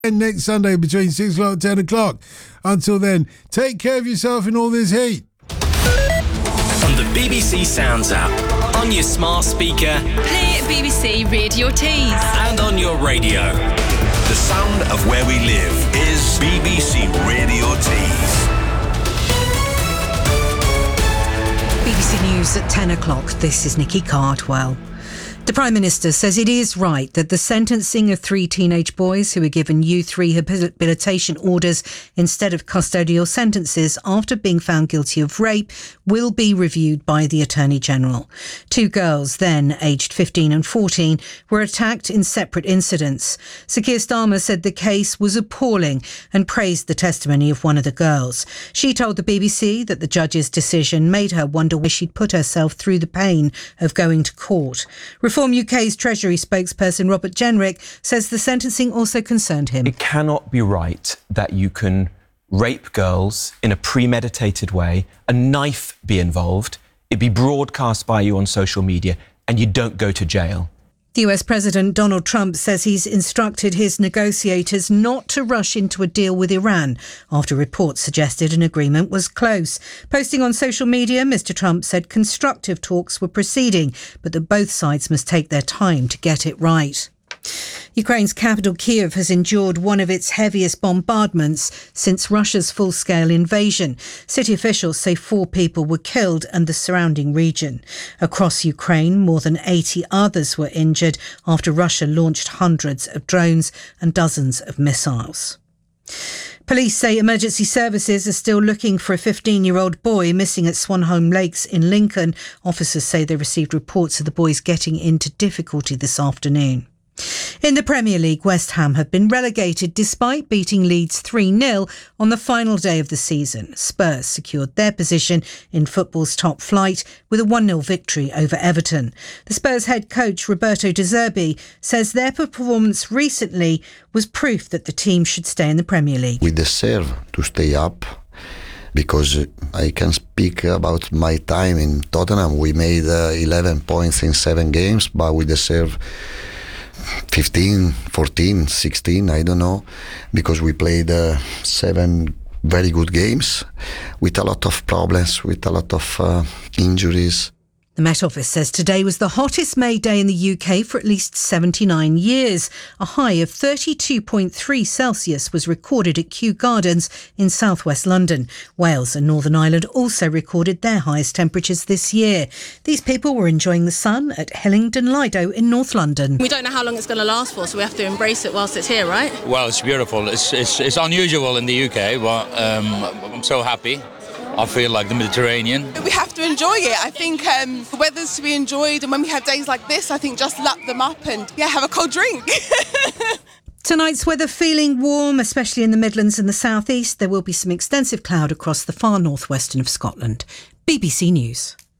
And next Sunday between 6 o'clock and 10 o'clock. Until then, take care of yourself in all this heat. On the BBC Sounds app, on your smart speaker, play BBC Radio Tees, and on your radio. The sound of where we live is BBC Radio Tees. BBC News at 10 o'clock. This is Nikki Cardwell. The Prime Minister says it is right that the sentencing of 3 teenage boys who were given youth rehabilitation orders instead of custodial sentences after being found guilty of rape will be reviewed by the Attorney-General. 2 girls, then aged 15 and 14, were attacked in separate incidents. Sir Keir Starmer said the case was appalling and praised the testimony of one of the girls. She told the BBC that the judge's decision made her wonder why she'd put herself through the pain of going to court. Reform UK's Treasury spokesperson Robert Jenrick says the sentencing also concerned him. It cannot be right that you can rape girls in a premeditated way, a knife be involved, it be broadcast by you on social media, and you don't go to jail. The US President Donald Trump says he's instructed his negotiators not to rush into a deal with Iran after reports suggested an agreement was close. Posting on social media, Mr. Trump said constructive talks were proceeding, but that both sides must take their time to get it right. Ukraine's capital Kyiv has endured one of its heaviest bombardments since Russia's full-scale invasion. City officials say 4 people were killed and the surrounding region. Across Ukraine, more than 80 others were injured after Russia launched hundreds of drones and dozens of missiles. Police say emergency services are still looking for a 15-year-old boy missing at Swanholme Lakes in Lincoln. Officers say they received reports of the boys getting into difficulty this afternoon. In the Premier League, West Ham have been relegated despite beating Leeds 3-0 on the final day of the season. Spurs secured their position in football's top flight with a 1-0 victory over Everton. The Spurs head coach Roberto De Zerbi says their performance recently was proof that the team should stay in the Premier League. We deserve to stay up. Because I can speak about my time in Tottenham. We made 11 points in 7 games, but we deserve 15, 14, 16, I don't know, because we played 7 very good games with a lot of problems, with a lot of injuries. The Met Office says today was the hottest May day in the UK for at least 79 years. A high of 32.3 Celsius was recorded at Kew Gardens in southwest London. Wales and Northern Ireland also recorded their highest temperatures this year. These people were enjoying the sun at Hillingdon Lido in North London. We don't know how long it's going to last for, so we have to embrace it whilst it's here, right? Well, it's beautiful. It's unusual in the UK, but I'm so happy. I feel like the Mediterranean. We have to enjoy it. I think the weather's to be enjoyed, and when we have days like this, I think just lap them up and, have a cold drink. Tonight's weather feeling warm, especially in the Midlands and the southeast. There will be some extensive cloud across the far northwestern of Scotland. BBC News.